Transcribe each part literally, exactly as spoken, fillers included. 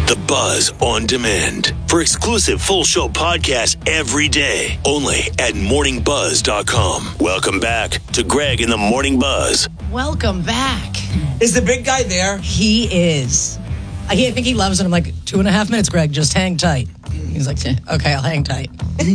The Buzz On Demand. For exclusive full show podcasts every day, only at morning buzz dot com. Welcome back to Greg in the Morning Buzz. Welcome back. Is the big guy there? He is. I think he loves it. I'm like, two and a half minutes, Greg. Just hang tight. He's like, okay, I'll hang tight.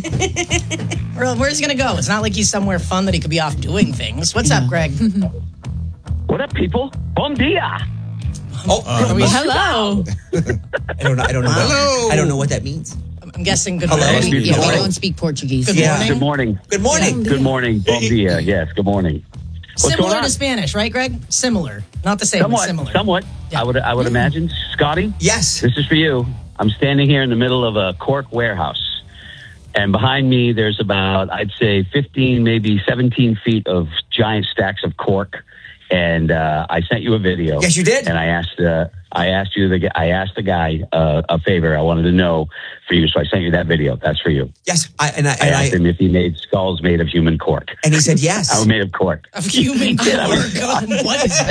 Where's he going to go? It's not like he's somewhere fun that he could be off doing things. What's up, Greg? What up, people? Bon dia. Oh, uh, we, hello. I don't know. I don't know. Hello. What, I don't know what that means. I'm guessing good Hello. morning. Yeah, we don't speak Portuguese. Good Yeah. morning. Good morning. Good morning. Good morning. Bon dia. Yes, good morning. What's Similar going on? to Spanish, right, Greg? Similar. Not the same, Somewhat. but similar. Somewhat. Yeah. I would. I would imagine. Scotty, Yes. this is for you. I'm standing here in the middle of a cork warehouse, and behind me there's about, I'd say, fifteen, maybe seventeen feet of giant stacks of cork. And uh, I sent you a video. Yes, you did. And I asked. Uh, I asked you the. I asked the guy uh, a favor. I wanted to know for you, so I sent you that video. That's for you. Yes. I, and I, I and, asked I, him if he made skulls made of human cork. and he said yes. I was made of cork. Of human cork. God, what is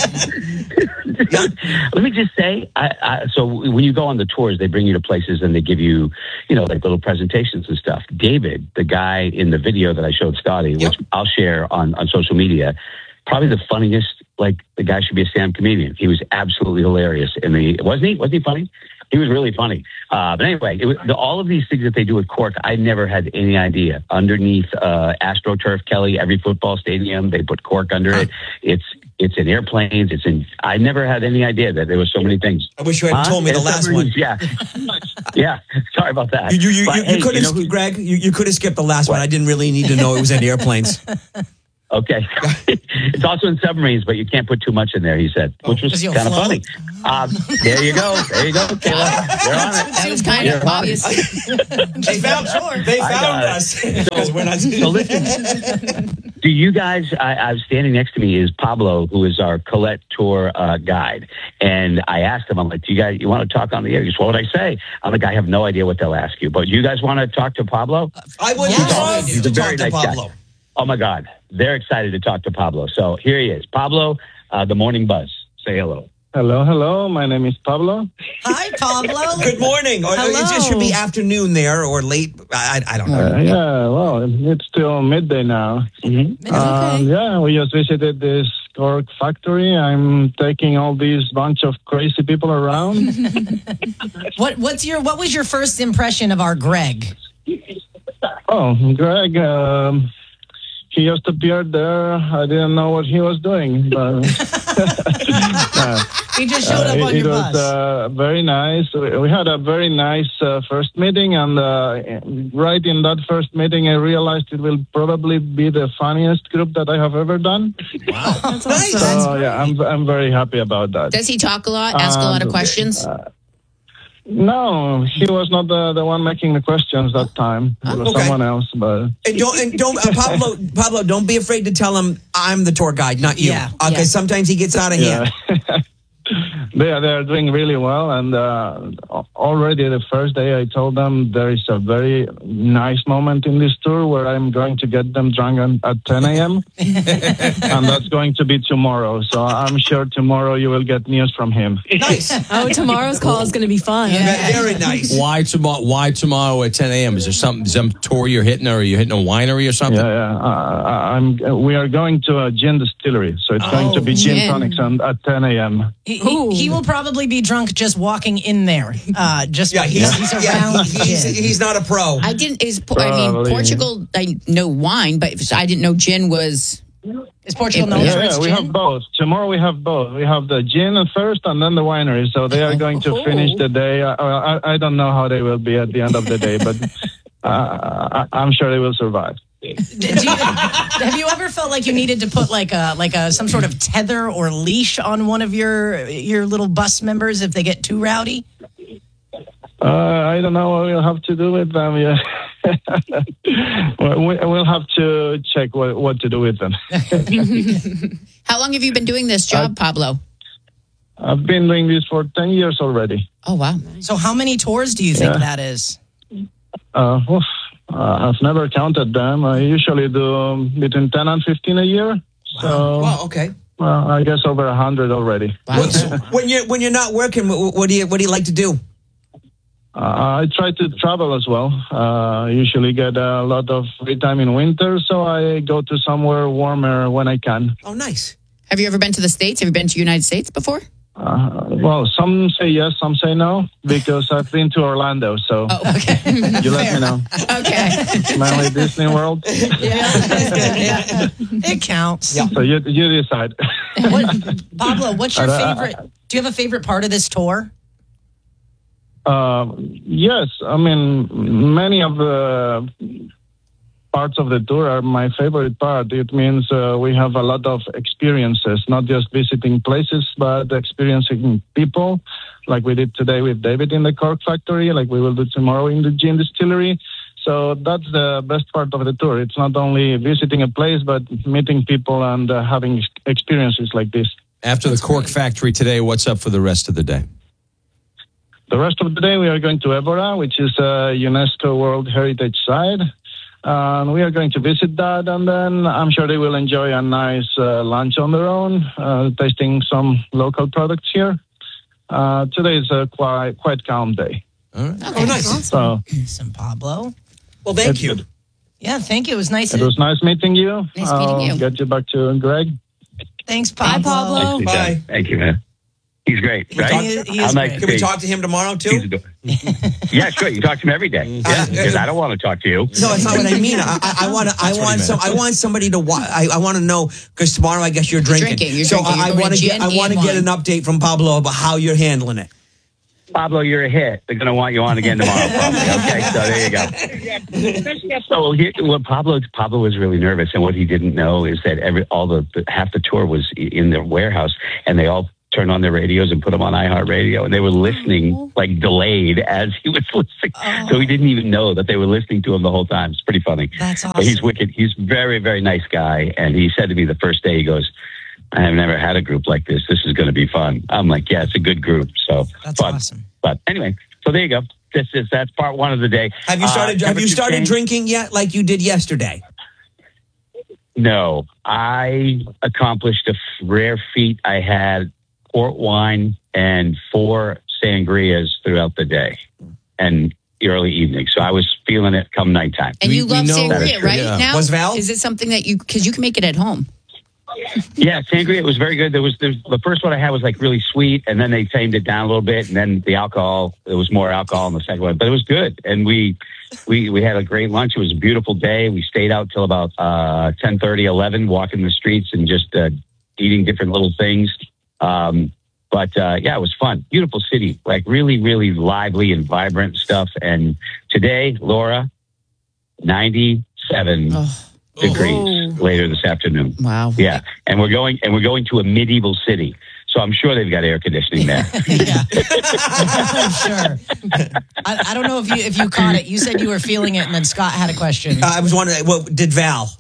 that? Let me just say, I, I, so when you go on the tours, they bring you to places and they give you, you know, like little presentations and stuff. David, the guy in the video that I showed Scotty, Yep. which I'll share on, on social media, probably the funniest, like the guy should be a stand-up comedian. He was absolutely hilarious. In the, wasn't he? Wasn't he funny? He was really funny. Uh, but anyway, it was, the, all of these things that they do with cork, I never had any idea. Underneath uh, AstroTurf, Kelly, every football stadium, they put cork under it. It's it's in airplanes. It's in. I never had any idea that there was so many things. I wish you had Huh? told me the And last one. submarines, Yeah, yeah. Sorry about that. You, you, you, But, you, hey, you could have, know who- Greg. You, you could have skipped the last one. I didn't really need to know it was in airplanes. Okay. It's also in submarines, but you can't put too much in there, he said, which was 'Cause you'll kind of float. funny. Um, there you go. There you go, Kayla. You're on it. That was kind You're of on obvious. They found, they I found got it. us. Because we're not. So listen, do you guys, I, I was standing next to me is Pablo, who is our Colette Tour uh, guide. And I asked him, I'm like, do you guys, you want to talk on the air? He goes, what would I say? I'm like, I have no idea what they'll ask you. But do you guys want to talk to Pablo? I would Yes. love He's to a very talk to nice Pablo. guy. Oh, my God. They're excited to talk to Pablo. So here he is. Pablo, uh, the Morning Buzz. Say hello. Hello, hello. My name is Pablo. Hi, Pablo. Good morning. Or, Hello. it should be afternoon there or late. I, I don't know. Uh, yeah, well, it's still midday now. Mm-hmm. Um, yeah, we just visited this cork factory. I'm taking all these bunch of crazy people around. What what's your what was your first impression of our Greg? Oh, Greg, um, he just appeared there. I didn't know what he was doing, but uh, He just showed up uh, on it, your it was bus. uh, very nice. We we had a very nice uh, first meeting, and uh, right in that first meeting, I realized it will probably be the funniest group that I have ever done. Nice. So yeah, I'm I'm very happy about that. Does he talk a lot? Ask a lot of Um, questions? No, he was not the, the one making the questions that time. It was Okay. someone else, but And don't, and don't, uh, Pablo, Pablo, don't be afraid to tell him I'm the tour guide, not you. Yeah, Because yeah. sometimes he gets out of hand. yeah. they are they are doing really well, and uh, already the first day I told them there is a very nice moment in this tour where I'm going to get them drunk on, at ten a.m. and that's going to be tomorrow. So I'm sure tomorrow you will get news from him. Nice. Oh, tomorrow's call is going to be fun. Yeah. Very nice. Why tomorrow? Why tomorrow at ten a.m.? Is there something, some tour you're hitting, or are you hitting a winery or something? Yeah, yeah. Uh, I'm. Uh, we are going to a gin distillery, so it's going to be gin, gin. tonics and, at ten a.m. He, he, he will probably be drunk just walking in there. Uh, just Yeah, he's, he's, he's yeah, around. he- he's, gin. he's not a pro. I didn't, is, I mean, Probably. Portugal, I know wine, but I didn't know gin was, Is Portugal known Yeah, for Yeah, its yeah, we gin? have both. Tomorrow we have both. We have the gin first and then the winery. So they are going to finish the day. Uh, I, I don't know how they will be at the end of the day, but uh, I, I'm sure they will survive. Do you, have you ever felt like you needed to put like a like a some sort of tether or leash on one of your your little bus members if they get too rowdy? Uh, I don't know what we'll have to do with them. Yeah. we, we'll have to check what, what to do with them. how long have you been doing this job, Pablo? I've been doing this for ten years already. Oh, wow. So how many tours do you think Yeah. that is? Uh, oof, uh, I've never counted them. I usually do um, between ten and fifteen a year. So, Well, okay. well, I guess over a hundred already. Wow. What's, when you're when you're not working, what, what do you what do you like to do? Uh, I try to travel as well. Uh, I usually get a lot of free time in winter, so I go to somewhere warmer when I can. Oh, nice. Have you ever been to the States? Have you been to the United States before? Uh, well, some say yes, some say no, because I've been to Orlando, so Oh, okay. you let me know. Okay. Mainly Disney World. Yeah, that's good. Yeah. It counts. Yeah. So you, you decide. What, Pablo, what's your Uh, favorite? Do you have a favorite part of this tour? Uh, yes, I mean, many of the parts of the tour are my favorite part. It means uh, we have a lot of experiences, not just visiting places, but experiencing people, like we did today with David in the Cork Factory, like we will do tomorrow in the Gin Distillery. So that's the best part of the tour. It's not only visiting a place, but meeting people and uh, having experiences like this. After the Cork Factory today, what's up for the rest of the day? The rest of the day, we are going to Évora, which is a UNESCO World Heritage Site. And we are going to visit that, and then I'm sure they will enjoy a nice uh, lunch on their own, uh, tasting some local products here. Uh, today is a quite quite calm day. All right. Oh, nice. So, Some Pablo. Well, thank It's you. good. Yeah, thank you. It was nice. It was nice meeting you. Nice meeting I'll you. get you back to Greg. Thanks, Bye, Pablo. Pablo. Nicely done. Thank you, man. He's great, right? He is- he is I'm like, great. Can we talk to him tomorrow, He's too? ador- yeah, sure. You talk to him every day. Yeah, because I don't want to talk to you. No, it's not what I mean. I, I, I want. I what want he some. meant. I want somebody to. Wa- I, I want to know because tomorrow I guess you're drinking. drinking, you're so drinking. I, I You're want to going get. I gin want to and get an wine. update from Pablo about how you're handling it. Pablo, you're a hit. They're going to want you on again tomorrow, probably. Okay, so there you go. So he, well, Pablo, Pablo was really nervous, and what he didn't know is that every all the half the tour was in their warehouse, and they all turned on their radios and put them on iHeartRadio, and they were listening like delayed as he was listening. So he didn't even know that they were listening to him the whole time. It's pretty funny. That's But he's awesome. wicked. He's a very, very nice guy, and he said to me the first day, he goes, I have never had a group like this. This is going to be fun. I'm like, yeah, it's a good group. So That's fun. awesome. But anyway, so there you go. This is that's part one of the day. Have you started? Uh, have you temperature started change? drinking yet, like you did yesterday? No, I accomplished a f- rare feat. I had port wine and four sangrias throughout the day and the early evening. So I was feeling it come nighttime. And We- you we love know- That is sangria, true. right? Yeah. Now, Was Val? Is it something that you because you can make it at home? Yeah, sangria was very good. There was, there was the first one I had was like really sweet, and then they tamed it down a little bit, and then the alcohol there was more alcohol in the second one, but it was good. And we we we had a great lunch. It was a beautiful day. We stayed out till about uh, ten thirty, eleven, walking the streets and just uh, eating different little things. Um, but uh, yeah, it was fun. Beautiful city, like really, really lively and vibrant stuff. And today, Laura, ninety-seven Oh. degrees later this afternoon. Wow. Yeah, and we're going and we're going to a medieval city, so I'm sure they've got air conditioning there. Yeah, I'm sure. I, I don't know if you if you caught it. You said you were feeling it, and then Scott had a question. Uh, I was wondering. What did Val?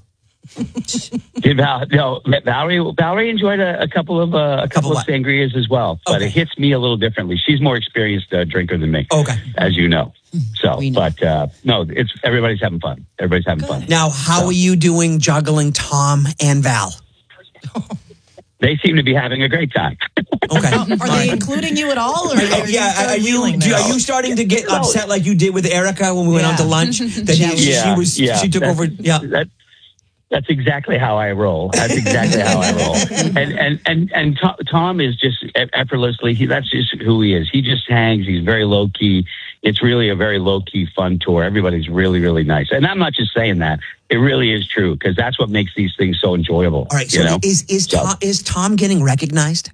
Did Val, no, Valerie Valerie enjoyed a, a couple of uh, a couple Couple of sangrias as well, but Okay. it hits me a little differently. She's more experienced uh, drinker than me, Okay. as you know. So, We know. but uh, no, it's everybody's having fun. Everybody's having fun. Now, how are you doing juggling Tom and Val? They seem to be having a great time. Okay. Are they including you at all? Or Uh, are yeah, are you third-wheeling do, now? are you starting to get upset like you did with Erica when we went Yeah. out to lunch? That he, Yeah, she was yeah. she took That- over. Yeah. That, that's exactly how I roll. That's exactly how I roll. And and and and Tom, Tom is just effortlessly. He, that's just who he is. He just hangs. He's very low key. It's really a very low key, fun tour. Everybody's really, really nice. And I'm not just saying that. It really is true because that's what makes these things so enjoyable. All right. So you know? is is So- Tom, is Tom getting recognized?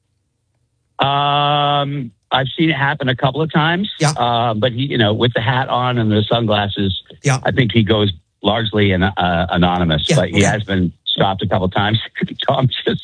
Um, I've seen it happen a couple of times. Yeah. Uh, but he, you know, with the hat on and the sunglasses, Yeah. I think he goes largely an, uh, anonymous. Yeah, but he okay. has been stopped a couple of times. Tom just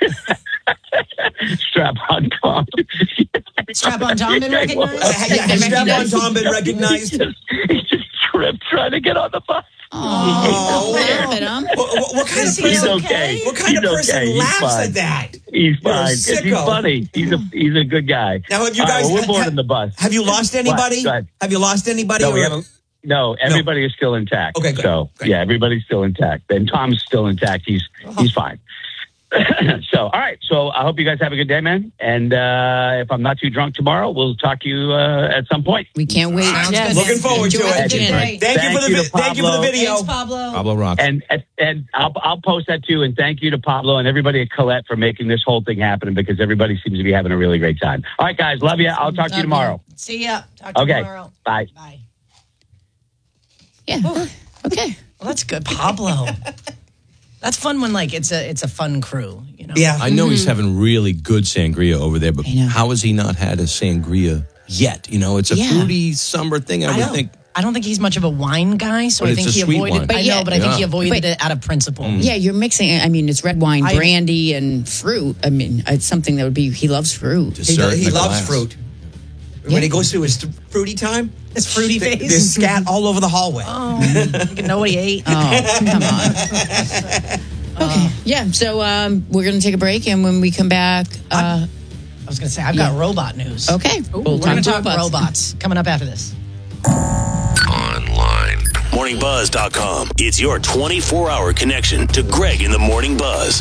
strap on Tom. Strap on Tom been recognized? Uh, yeah, has Strap-on Tom been recognized? He just, he just tripped trying to get on the bus. Oh, laugh at him. What, what, what kind of Is he He's person? okay. What kind He's of person okay. He's laughs fine. at that? He's You're a fine. 'cause He's sicko. funny. He's a he's a good guy. Now, have you All right, guys well, we're ha- boarding the bus. Have you lost anybody? Go ahead. Have you lost anybody? No, we or- haven't. No, everybody is still intact. Okay, good. So Great. yeah, everybody's still intact, and Tom's still intact. He's he's fine. so, all right. So I hope you guys have a good day, man. And uh, if I'm not too drunk tomorrow, we'll talk to you uh, at some point. We can't wait. Yes. Looking forward to Enjoy it. the gin. Thank, Thank you for the you to vi- thank you for the Pablo. video. Thanks, Pablo. Pablo Rock. And and, and I'll, I'll post that too. And thank you to Pablo and everybody at Colette for making this whole thing happen, because everybody seems to be having a really great time. All right, guys. Love you. I'll talk to you tomorrow. See ya. Talk to you Okay. tomorrow. Bye. Bye. Yeah. Okay. Well, that's good, Pablo. That's fun when like it's a it's a fun crew, you know. Yeah. I know he's having really good sangria over there, but I know. how has he not had a sangria yet? You know, it's a Yeah. fruity summer thing. I, I would don't think. I don't think he's much of a wine guy, so But I it's think a he sweet avoided. wine. But I yeah, know, but I think yeah. he avoided But- it out of principle. Yeah, you're mixing. I mean, it's red wine, I- brandy, and fruit. I mean, it's something that would be. He loves fruit. He, Dessert in he a loves glass. fruit. Yeah. When he goes through his th- fruity time, His fruity th- face. there's scat all over the hallway. Oh, you know what he ate. Oh, come on. Okay. Yeah. So um, we're going to take a break, and when we come back, uh, I was going to say I've got robot news. okay, Ooh, we'll we're going to to talk robots coming up after this. Online. morning buzz dot com. It's your twenty-four hour connection to Greg in the Morning Buzz.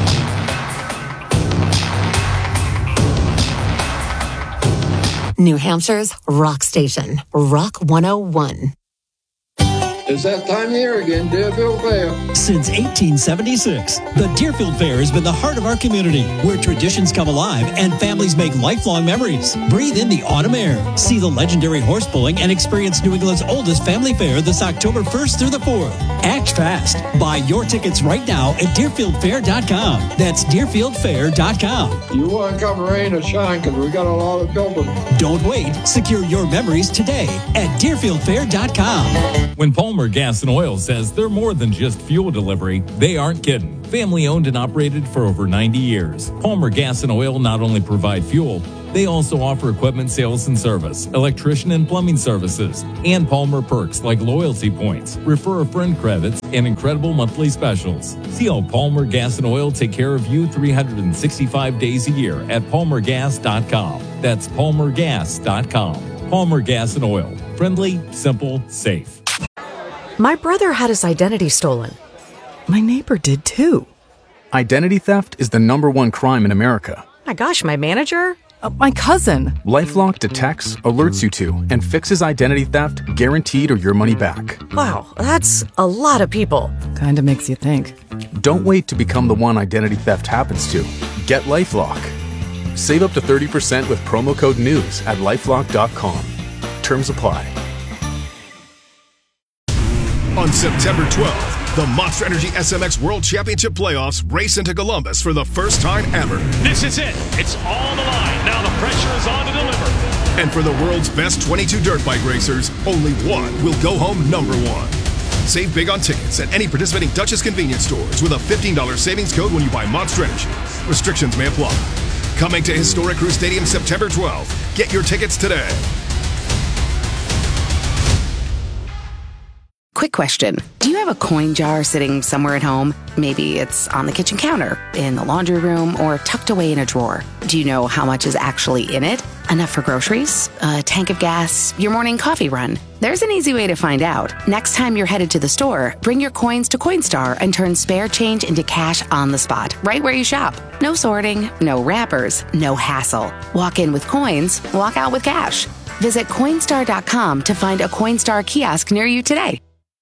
New Hampshire's rock station, Rock one oh one. It's that time of year again, Deerfield Fair. Since eighteen seventy-six, the Deerfield Fair has been the heart of our community, where traditions come alive and families make lifelong memories. Breathe in the autumn air, see the legendary horse pulling, and experience New England's oldest family fair this October first through the fourth. Act fast. Buy your tickets right now at deerfield fair dot com. That's deerfield fair dot com. You want to come rain or shine, because we got a lot of building. Don't wait. Secure your memories today at deerfield fair dot com. When Palmer Gas and Oil says they're more than just fuel delivery, they aren't kidding. Family owned and operated for over ninety years. Palmer Gas and Oil not only provide fuel, they also offer equipment sales and service, electrician and plumbing services, and Palmer perks like loyalty points, refer a friend credits, and incredible monthly specials. See how Palmer Gas and Oil take care of you three hundred sixty-five days a year at palmer gas dot com. That's palmer gas dot com. Palmer Gas and Oil. Friendly, simple, safe. My brother had his identity stolen. My neighbor did too. Identity theft is the number one crime in America. My gosh, my manager? Uh, my cousin. LifeLock detects, alerts you to, and fixes identity theft guaranteed or your money back. Wow, that's a lot of people. Kinda makes you think. Don't wait to become the one identity theft happens to. Get LifeLock. Save up to thirty percent with promo code NEWS at lifelock dot com. Terms apply. On September twelfth, the Monster Energy S M X World Championship Playoffs race into Columbus for the first time ever. This is it. It's all on the line. Now the pressure is on to deliver. And for the world's best twenty-two dirt bike racers, only one will go home number one. Save big on tickets at any participating Duchess convenience stores with a fifteen dollars savings code when you buy Monster Energy. Restrictions may apply. Coming to Historic Crew Stadium September twelfth. Get your tickets today. Quick question. Do you have a coin jar sitting somewhere at home? Maybe it's on the kitchen counter, in the laundry room, or tucked away in a drawer. Do you know how much is actually in it? Enough for groceries? A tank of gas? Your morning coffee run? There's an easy way to find out. Next time you're headed to the store, bring your coins to Coinstar and turn spare change into cash on the spot, right where you shop. No sorting, no wrappers, no hassle. Walk in with coins, walk out with cash. Visit Coinstar dot com to find a Coinstar kiosk near you today.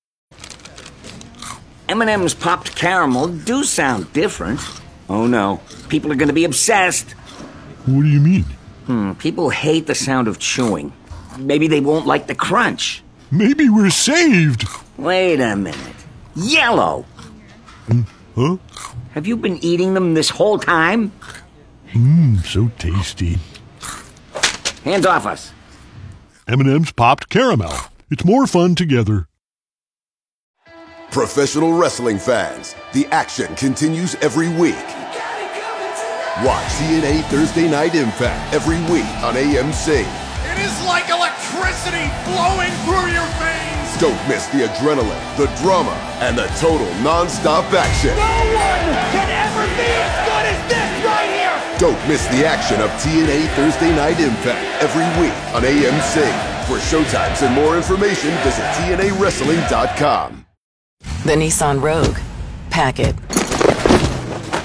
M and M's popped caramel do sound different. Oh no, people are going to be obsessed. What do you mean? Hmm, people hate the sound of chewing. Maybe they won't like the crunch. Maybe we're saved. Wait a minute. Yellow! Huh? Have you been eating them this whole time? Mmm, so tasty. Hands off us. M and M's popped caramel. It's more fun together. Professional wrestling fans, the action continues every week. Watch T N A Thursday Night Impact every week on A M C. It is like electricity flowing through your veins. Don't miss the adrenaline, the drama, and the total non-stop action. No one can ever be as good as this right here. Don't miss the action of T N A Thursday Night Impact every week on A M C. For showtimes and more information, visit T N A wrestling dot com. The Nissan Rogue. Pack it.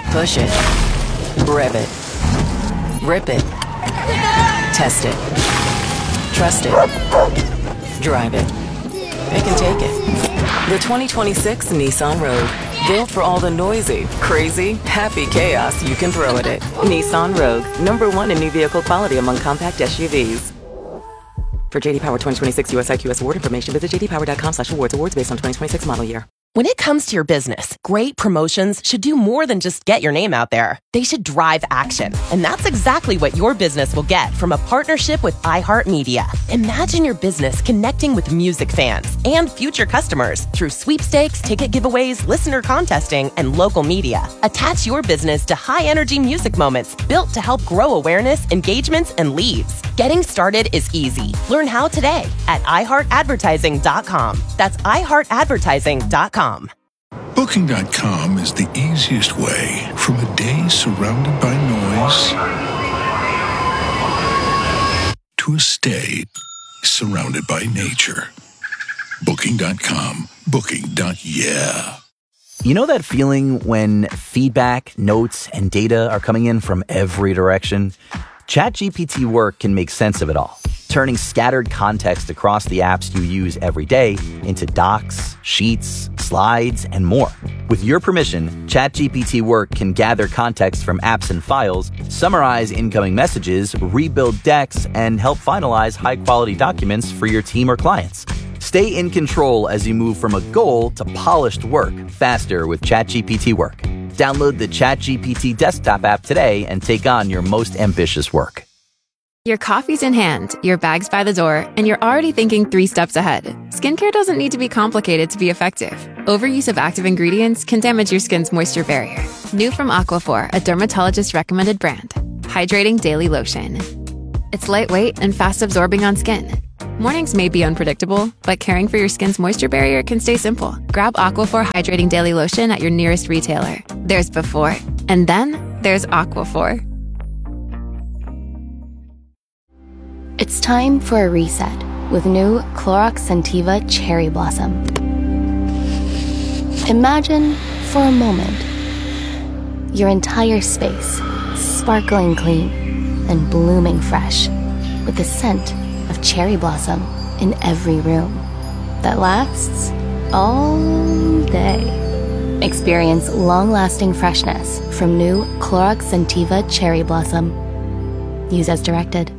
Push it. Rev it. Rip it. Test it. Trust it. Drive it. Pick and take it. The twenty twenty-six Nissan Rogue. Built for all the noisy, crazy, happy chaos you can throw at it. Nissan Rogue. Number one in new vehicle quality among compact S U Vs. For J D Power twenty twenty-six U S I Q S award information, visit jdpower.com slash awards. Awards based on twenty twenty-six model year. When it comes to your business, great promotions should do more than just get your name out there. They should drive action. And that's exactly what your business will get from a partnership with iHeartMedia. Imagine your business connecting with music fans and future customers through sweepstakes, ticket giveaways, listener contesting, and local media. Attach your business to high-energy music moments built to help grow awareness, engagements, and leads. Getting started is easy. Learn how today at i heart advertising dot com. That's i heart advertising dot com. Booking dot com is the easiest way from a day surrounded by noise to a stay surrounded by nature. Booking dot com. Booking. Yeah. You know that feeling when feedback, notes, and data are coming in from every direction? ChatGPT Work can make sense of it all, turning scattered context across the apps you use every day into docs, sheets, slides, and more. With your permission, ChatGPT Work can gather context from apps and files, summarize incoming messages, rebuild decks, and help finalize high-quality documents for your team or clients. Stay in control as you move from a goal to polished work faster with ChatGPT Work. Download the ChatGPT desktop app today and take on your most ambitious work. Your coffee's in hand, your bag's by the door, and you're already thinking three steps ahead. Skincare doesn't need to be complicated to be effective. Overuse of active ingredients can damage your skin's moisture barrier. New from Aquaphor, a dermatologist-recommended brand. Hydrating Daily Lotion. It's lightweight and fast-absorbing on skin. Mornings may be unpredictable, but caring for your skin's moisture barrier can stay simple. Grab Aquaphor Hydrating Daily Lotion at your nearest retailer. There's before, and then there's Aquaphor. It's time for a reset with new Clorox Scentiva Cherry Blossom. Imagine, for a moment, your entire space sparkling clean and blooming fresh with the scent of cherry blossom in every room that lasts all day. Experience long-lasting freshness from new Clorox Scentiva Cherry Blossom. Use as directed.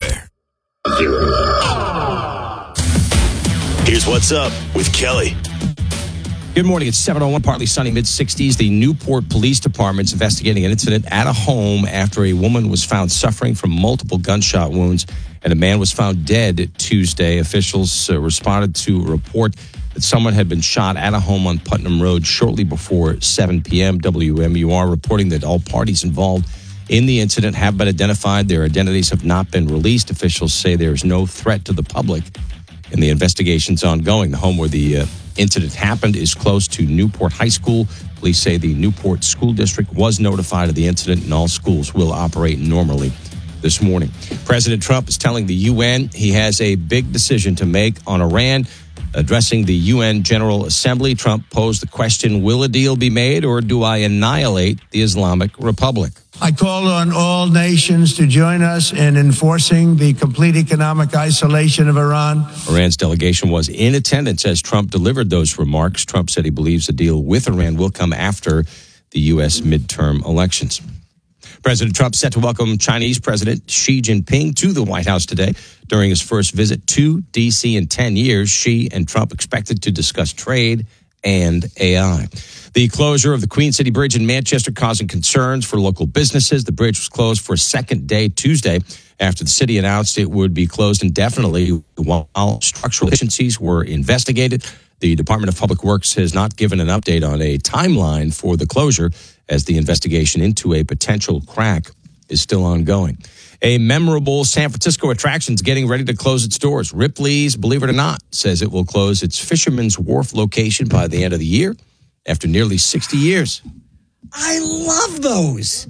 Here's what's up with Kelly. Good morning. It's seven oh one, partly sunny, mid sixties. The Newport Police Department's investigating an incident at a home after a woman was found suffering from multiple gunshot wounds and a man was found dead Tuesday. Officials uh, responded to a report that someone had been shot at a home on Putnam Road shortly before seven p.m. W M U R reporting that all parties involved in the incident have been identified. Their identities have not been released. Officials say there is no threat to the public, and the investigation's ongoing. The home where the uh, incident happened is close to Newport High School. Police say the Newport School District was notified of the incident, and all schools will operate normally this morning. President Trump is telling the U N he has a big decision to make on Iran. Addressing the U N General Assembly, Trump posed the question, will a deal be made or do I annihilate the Islamic Republic? I call on all nations to join us in enforcing the complete economic isolation of Iran. Iran's delegation was in attendance as Trump delivered those remarks. Trump said he believes a deal with Iran will come after the U S midterm elections. President Trump set to welcome Chinese President Xi Jinping to the White House today. During his first visit to D C in ten years, Xi and Trump expected to discuss trade and A I. The closure of the Queen City Bridge in Manchester causing concerns for local businesses. The bridge was closed for a second day Tuesday after the city announced it would be closed indefinitely while structural deficiencies were investigated. The Department of Public Works has not given an update on a timeline for the closure as the investigation into a potential crack is still ongoing. A memorable San Francisco attraction is getting ready to close its doors. Ripley's, believe it or not, says it will close its Fisherman's Wharf location by the end of the year after nearly sixty years. I love those.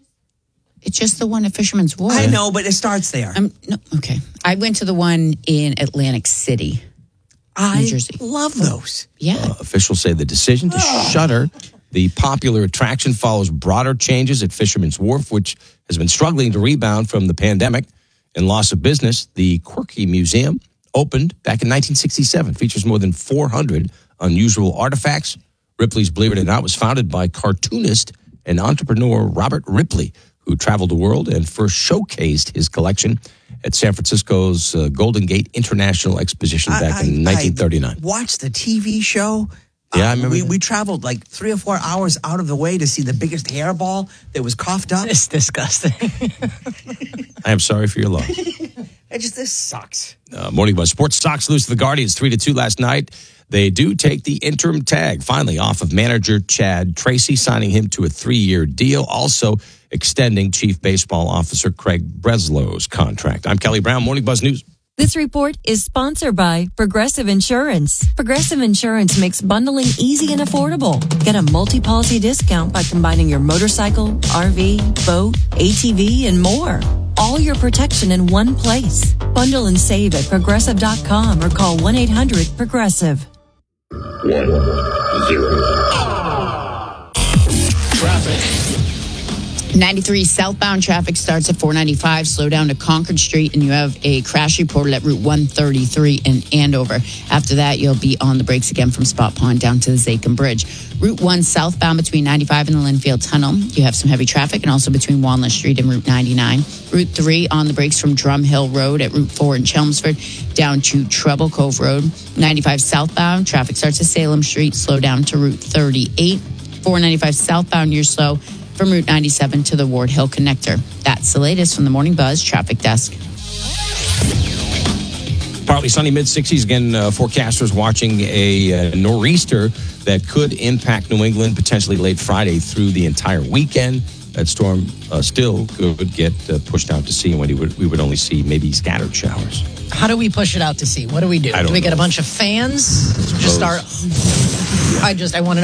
It's just the one at Fisherman's Wharf. I know, but it starts there. Um, no, okay. I went to the one in Atlantic City, I New Jersey. love those. Yeah. Uh, officials say the decision to shutter The popular attraction follows broader changes at Fisherman's Wharf, which has been struggling to rebound from the pandemic and loss of business. The Quirky Museum opened back in nineteen sixty-seven, features more than four hundred unusual artifacts. Ripley's Believe It or Not was founded by cartoonist and entrepreneur Robert Ripley, who traveled the world and first showcased his collection at San Francisco's uh, Golden Gate International Exposition back I, in nineteen thirty-nine. I watched the T V show. Yeah, I Um, remember we, that. we traveled like three or four hours out of the way to see the biggest hairball that was coughed up. It's disgusting. I am sorry for your loss. It just, this sucks. Uh, Morning Buzz Sports Sox lose to the Guardians three to two last night. They do take the interim tag finally off of manager Chad Tracy, signing him to a three-year deal, also extending Chief Baseball Officer Craig Breslow's contract. I'm Kelly Brown, Morning Buzz News. This report is sponsored by Progressive Insurance. Progressive Insurance makes bundling easy and affordable. Get a multi-policy discount by combining your motorcycle, R V, boat, A T V, and more. All your protection in one place. Bundle and save at progressive dot com or call one eight hundred progressive. One, zero. Traffic. ninety-three southbound traffic starts at four ninety-five, slow down to Concord Street, and you have a crash reported at Route one thirty-three in Andover. After that, you'll be on the brakes again from Spot Pond down to the Zakin Bridge. Route one southbound between ninety-five and the Linfield Tunnel. You have some heavy traffic, and also between Walnut Street and Route ninety-nine. Route three on the brakes from Drum Hill Road at Route four in Chelmsford down to Treble Cove Road. ninety-five southbound, traffic starts at Salem Street, slow down to Route thirty-eight. four ninety-five southbound, you're slow from Route ninety-seven to the Ward Hill Connector. That's the latest from the Morning Buzz Traffic Desk. Partly sunny, mid-sixties. Again, uh, forecasters watching a uh, nor'easter that could impact New England potentially late Friday through the entire weekend. That storm uh, still could get uh, pushed out to sea, and we would, we would only see maybe scattered showers. How do we push it out to sea? What do we do? I don't Do we get know. a bunch of fans? Just start. I just, I want to know.